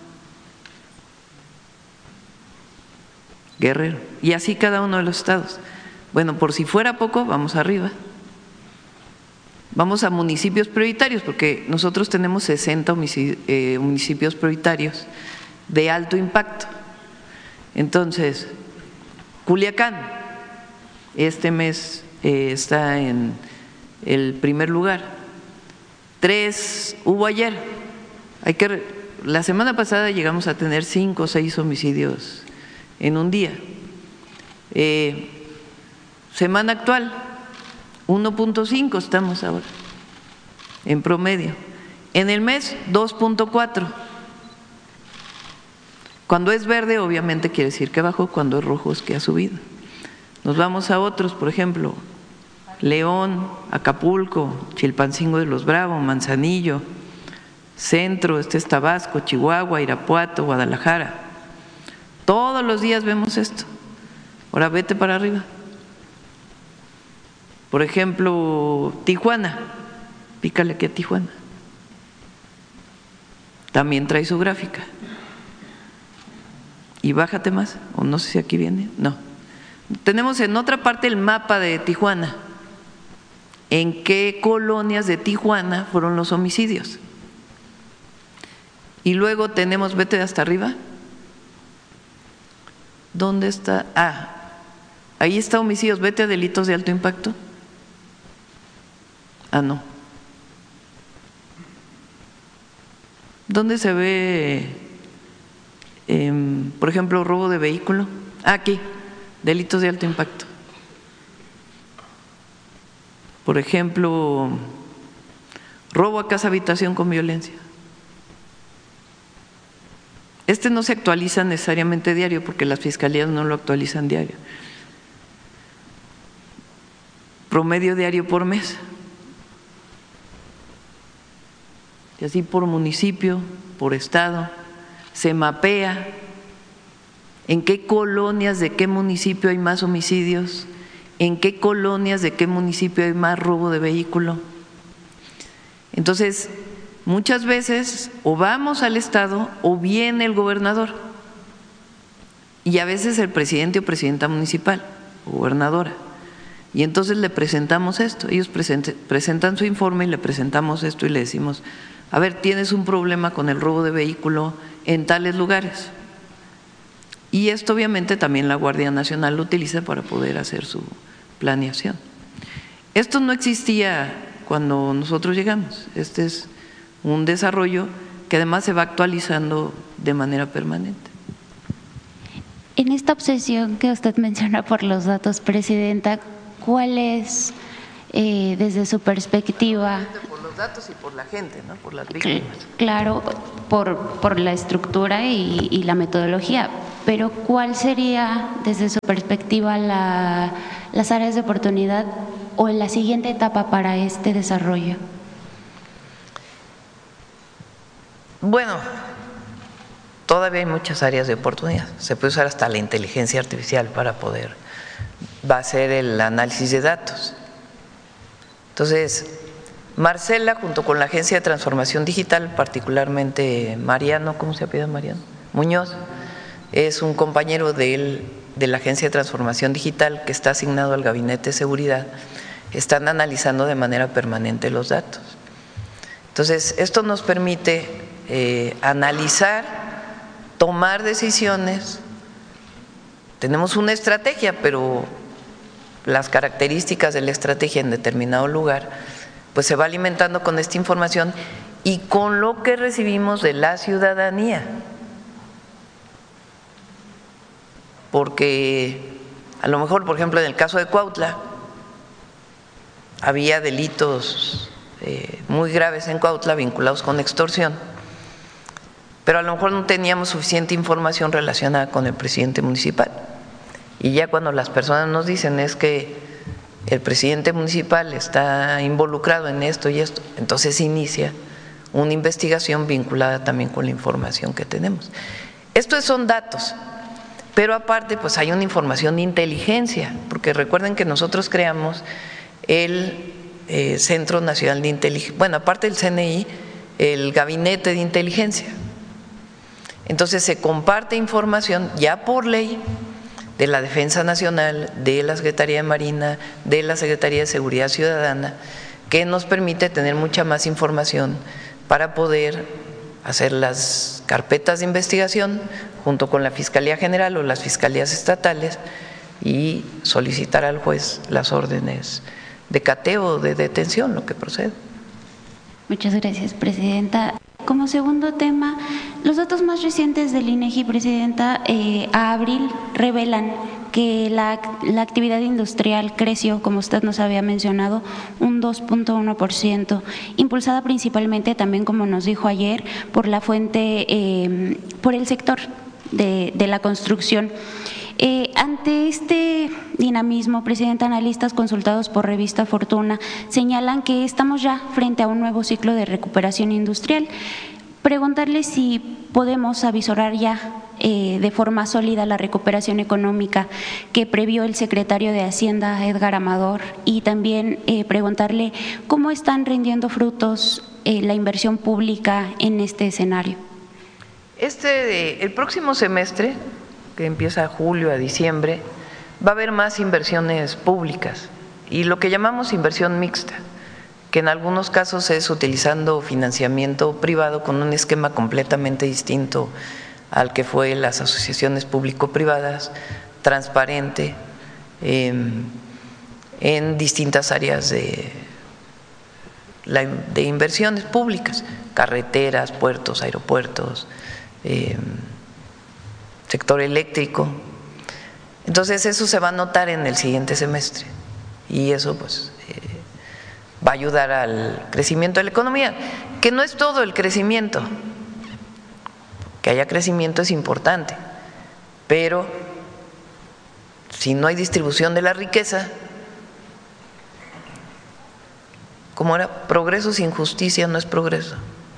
Guerrero, y así cada uno de los estados. Bueno, por si fuera poco, vamos arriba. Vamos a municipios prioritarios, porque nosotros tenemos sesenta municipios prioritarios de alto impacto. Entonces, Culiacán, este mes eh, está en el primer lugar. Tres hubo ayer. Hay que, la semana pasada llegamos a tener cinco o seis homicidios en un día. Eh, semana actual, uno punto cinco estamos ahora, en promedio. En el mes, dos punto cuatro. Cuando es verde, obviamente quiere decir que bajó, cuando es rojo es que ha subido. Nos vamos a otros, por ejemplo, León, Acapulco, Chilpancingo de los Bravos, Manzanillo, Centro, este es Tabasco, Chihuahua, Irapuato, Guadalajara. Todos los días vemos esto. Ahora vete para arriba. Por ejemplo, Tijuana, pícale aquí a Tijuana. También trae su gráfica. Y bájate más, o no sé si aquí viene, no. Tenemos en otra parte el mapa de Tijuana. ¿En qué colonias de Tijuana fueron los homicidios? Y luego tenemos, vete hasta arriba. ¿Dónde está? Ah, ahí está homicidios, vete a delitos de alto impacto. Ah, no. ¿Dónde se ve, eh, por ejemplo, robo de vehículo? Ah, aquí, delitos de alto impacto. Por ejemplo, robo a casa habitación con violencia. Este no se actualiza necesariamente diario porque las fiscalías no lo actualizan diario. Promedio diario por mes. Y así por municipio, por estado, se mapea en qué colonias de qué municipio hay más homicidios, en qué colonias de qué municipio hay más robo de vehículo. Entonces, muchas veces o vamos al estado o viene el gobernador y a veces el presidente o presidenta municipal o gobernadora. Y entonces le presentamos esto, ellos presentan su informe y le presentamos esto y le decimos, a ver, tienes un problema con el robo de vehículo en tales lugares. Y esto obviamente también la Guardia Nacional lo utiliza para poder hacer su planeación. Esto no existía cuando nosotros llegamos. Este es un desarrollo que además se va actualizando de manera permanente. En esta obsesión que usted menciona por los datos, Presidenta, ¿cuál es, eh, desde su perspectiva? Por los datos y por la gente, ¿no? Por las víctimas. Claro, por, por la estructura y, y la metodología, pero ¿cuál sería, desde su perspectiva, la, las áreas de oportunidad o la siguiente etapa para este desarrollo? Bueno, todavía hay muchas áreas de oportunidad. Se puede usar hasta la inteligencia artificial para poder hacer el análisis de datos. Entonces, Marcela, junto con la Agencia de Transformación Digital, particularmente Mariano, ¿cómo se apellida Mariano? Muñoz, es un compañero de él, de la Agencia de Transformación Digital que está asignado al Gabinete de Seguridad, están analizando de manera permanente los datos. Entonces, esto nos permite eh, analizar, tomar decisiones. Tenemos una estrategia, pero las características de la estrategia en determinado lugar, pues se va alimentando con esta información y con lo que recibimos de la ciudadanía. Porque a lo mejor, por ejemplo, en el caso de Cuautla, había delitos eh, muy graves en Cuautla vinculados con extorsión, pero a lo mejor no teníamos suficiente información relacionada con el presidente municipal. Y ya cuando las personas nos dicen es que el presidente municipal está involucrado en esto y esto, entonces inicia una investigación vinculada también con la información que tenemos. Estos son datos, pero aparte pues hay una información de inteligencia, porque recuerden que nosotros creamos el eh, Centro Nacional de Inteligencia, bueno, aparte del C N I, el Gabinete de Inteligencia. Entonces se comparte información ya por ley de la Defensa Nacional, de la Secretaría de Marina, de la Secretaría de Seguridad Ciudadana, que nos permite tener mucha más información para poder hacer las carpetas de investigación junto con la Fiscalía General o las Fiscalías Estatales y solicitar al juez las órdenes de cateo o de detención, lo que procede. Muchas gracias, Presidenta. Como segundo tema, los datos más recientes del INEGI, Presidenta, eh, a abril revelan que la, la actividad industrial creció, como usted nos había mencionado, un dos punto uno por ciento, impulsada principalmente también, como nos dijo ayer, por la fuente, eh, por el sector de, de la construcción. Eh, ante este dinamismo, Presidenta, analistas consultados por Revista Fortuna señalan que estamos ya frente a un nuevo ciclo de recuperación industrial. Preguntarle si podemos avisorar ya eh, de forma sólida la recuperación económica que previó el secretario de Hacienda, Edgar Amador, y también eh, preguntarle cómo están rindiendo frutos eh, la inversión pública en este escenario. Este, el próximo semestre, que empieza julio a diciembre, va a haber más inversiones públicas y lo que llamamos inversión mixta, que en algunos casos es utilizando financiamiento privado con un esquema completamente distinto al que fue las asociaciones público-privadas, transparente, eh, en distintas áreas de, la, de inversiones públicas, carreteras, puertos, aeropuertos, eh, sector eléctrico. Entonces eso se va a notar en el siguiente semestre y eso pues eh, va a ayudar al crecimiento de la economía, que no es todo el crecimiento, que haya crecimiento es importante, pero si no hay distribución de la riqueza, ¿cómo era? Progreso sin justicia no es progreso.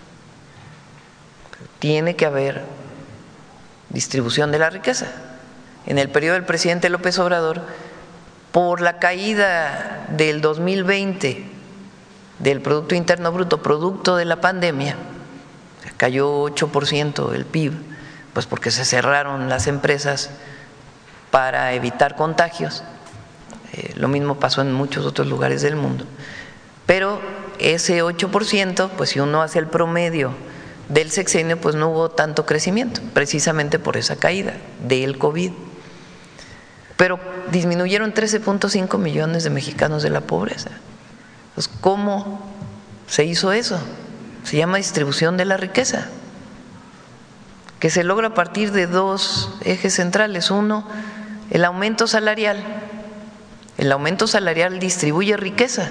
Tiene que haber distribución de la riqueza. En el periodo del presidente López Obrador, por la caída del dos mil veinte del Producto Interno Bruto, producto de la pandemia, cayó ocho por ciento el P I B, pues porque se cerraron las empresas para evitar contagios. Eh, lo mismo pasó en muchos otros lugares del mundo. Pero ese ocho por ciento, pues si uno hace el promedio del sexenio pues no hubo tanto crecimiento, precisamente por esa caída del COVID. Pero disminuyeron trece punto cinco millones de mexicanos de la pobreza. Pues, ¿cómo se hizo eso? Se llama distribución de la riqueza, que se logra a partir de dos ejes centrales. Uno, el aumento salarial. El aumento salarial distribuye riqueza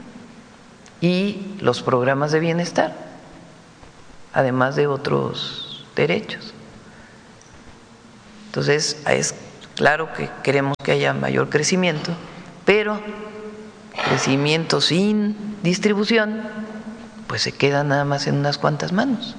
y los programas de bienestar, además de otros derechos. Entonces, es claro que queremos que haya mayor crecimiento, pero crecimiento sin distribución, pues se queda nada más en unas cuantas manos.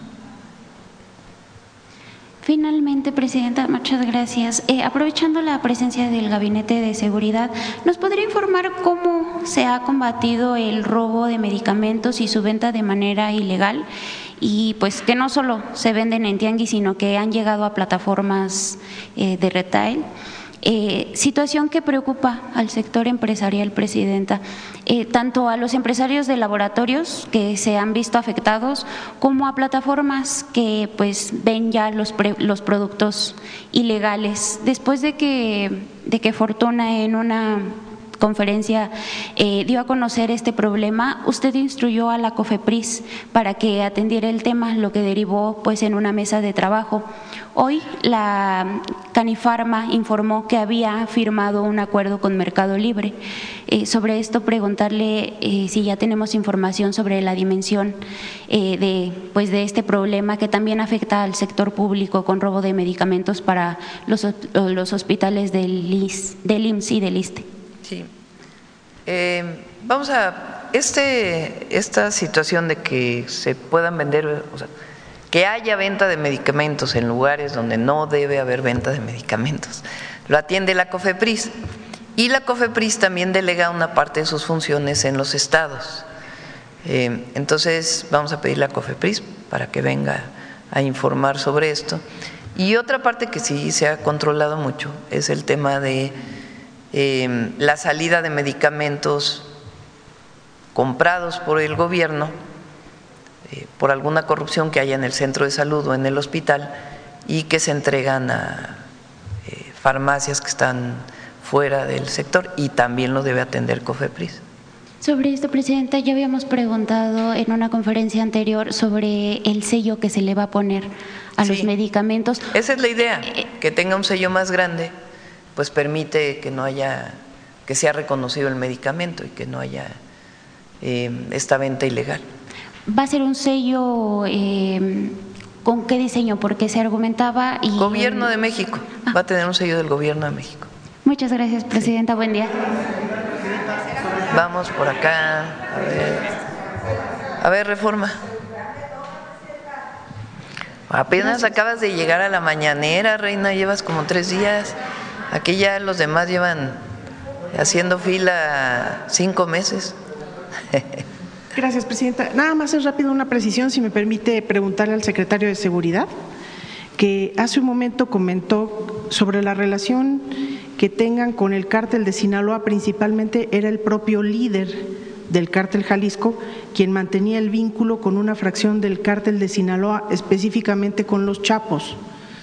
Finalmente, Presidenta, muchas gracias. Eh, aprovechando la presencia del Gabinete de Seguridad, ¿nos podría informar cómo se ha combatido el robo de medicamentos y su venta de manera ilegal? Y pues que no solo se venden en tianguis, sino que han llegado a plataformas eh, de retail. Eh, situación que preocupa al sector empresarial, Presidenta, eh, tanto a los empresarios de laboratorios que se han visto afectados como a plataformas que pues ven ya los, pre, los productos ilegales. Después de que, de que Fortuna en una conferencia eh, dio a conocer este problema, usted instruyó a la COFEPRIS para que atendiera el tema, lo que derivó pues en una mesa de trabajo. Hoy la Canifarma informó que había firmado un acuerdo con Mercado Libre. Eh, sobre esto preguntarle eh, si ya tenemos información sobre la dimensión eh, de, pues de este problema que también afecta al sector público con robo de medicamentos para los, los hospitales del, I S, del I M S S y del ISSSTE. Sí. Eh, vamos a, este, esta situación de que se puedan vender, o sea, que haya venta de medicamentos en lugares donde no debe haber venta de medicamentos, lo atiende la COFEPRIS, y la COFEPRIS también delega una parte de sus funciones en los estados. Eh, entonces vamos a pedirle a COFEPRIS para que venga a informar sobre esto. Y otra parte que sí se ha controlado mucho es el tema de Eh, la salida de medicamentos comprados por el gobierno eh, por alguna corrupción que haya en el centro de salud o en el hospital y que se entregan a eh, farmacias que están fuera del sector, y también lo debe atender COFEPRIS. Sobre esto, Presidenta, ya habíamos preguntado en una conferencia anterior sobre el sello que se le va a poner a sí. los medicamentos. Esa es la idea, que tenga un sello más grande, pues permite que no haya, que sea reconocido el medicamento y que no haya eh, esta venta ilegal. ¿Va a ser un sello eh, con qué diseño? Porque se argumentaba… Y Gobierno de México, ah. va a tener un sello del Gobierno de México. Muchas gracias, Presidenta, sí. Buen día. Vamos por acá, a ver, a ver, Reforma. Apenas gracias. Acabas de llegar a la mañanera, Reina, llevas como tres días. Aquí ya los demás llevan haciendo fila cinco meses. Gracias, Presidenta. Nada más es rápido una precisión, si me permite preguntarle al secretario de Seguridad, que hace un momento comentó sobre la relación que tengan con el cártel de Sinaloa, principalmente era el propio líder del cártel Jalisco quien mantenía el vínculo con una fracción del cártel de Sinaloa, específicamente con los Chapos.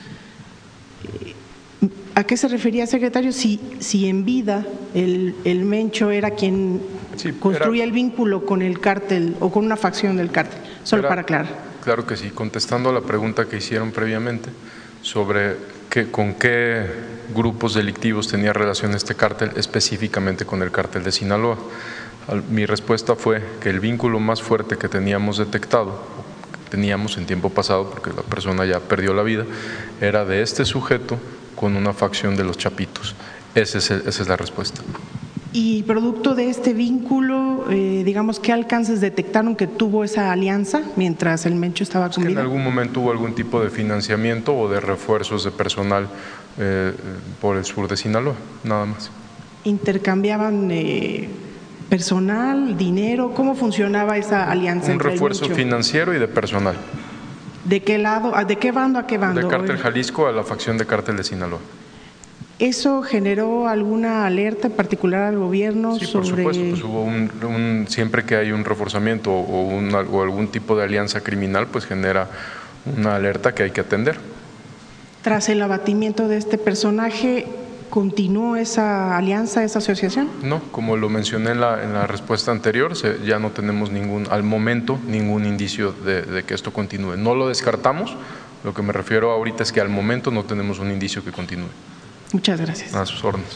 ¿A qué se refería, secretario? Si, si en vida el, el Mencho era quien sí, construía era, el vínculo con el cártel o con una facción del cártel, solo era, para aclarar. Claro que sí, contestando a la pregunta que hicieron previamente sobre qué, con qué grupos delictivos tenía relación este cártel, específicamente con el cártel de Sinaloa. Mi respuesta fue que el vínculo más fuerte que teníamos detectado, teníamos en tiempo pasado, porque la persona ya perdió la vida, era de este sujeto con una facción de los Chapitos. Ese es el, esa es la respuesta. Y producto de este vínculo, eh, digamos, ¿qué alcances detectaron que tuvo esa alianza mientras el Mencho estaba con vida? En algún momento hubo algún tipo de financiamiento o de refuerzos de personal eh, por el sur de Sinaloa, nada más. ¿Intercambiaban eh, personal, dinero? ¿Cómo funcionaba esa alianza? Un entre refuerzo el Mencho? financiero y de personal. ¿De qué lado? ¿De qué bando a qué bando? De Cártel Jalisco a la facción de Cártel de Sinaloa. ¿Eso generó alguna alerta en particular al gobierno? Sí, sobre… por supuesto, pues hubo un, un, siempre que hay un reforzamiento o, un, o algún tipo de alianza criminal, pues genera una alerta que hay que atender. Tras el abatimiento de este personaje, ¿continuó esa alianza, esa asociación? No, como lo mencioné en la, en la respuesta anterior, se, ya no tenemos ningún, al momento, ningún indicio de, de que esto continúe. No lo descartamos, lo que me refiero ahorita es que al momento no tenemos un indicio que continúe. Muchas gracias. A sus órdenes.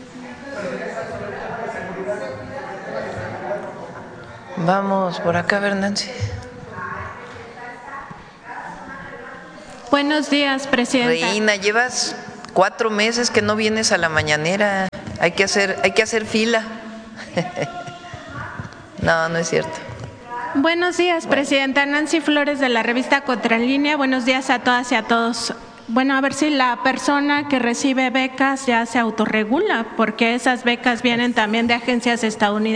Vamos por acá, Nancy. Buenos días, presidenta. Reina, llevas cuatro meses que no vienes a la mañanera. Hay que hacer, hay que hacer fila. No, no es cierto. Buenos días, bueno. Presidenta. Nancy Flores, de la revista Contralínea. Buenos días a todas y a todos. Bueno, a ver si la persona que recibe becas ya se autorregula, porque esas becas vienen también de agencias estadounidenses.